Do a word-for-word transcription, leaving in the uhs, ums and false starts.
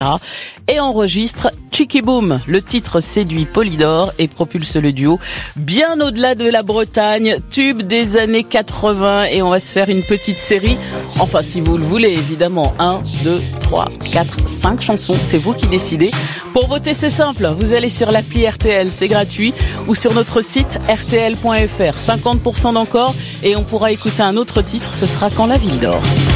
et enregistre Cheeky Boom. Le titre séduit Polydor et propulse le duo bien au-delà de la Bretagne, tube des années quatre-vingts, et on va se faire une petite série, enfin si vous le voulez évidemment, un, deux, trois, quatre, cinq chansons, c'est vous qui décidez. Pour voter c'est simple, vous allez sur l'appli R T L, c'est gratuit, ou sur notre site R T L point F R, cinquante pour cent d'encore, et on pourra écouter un autre titre, ce sera Quand la ville dort.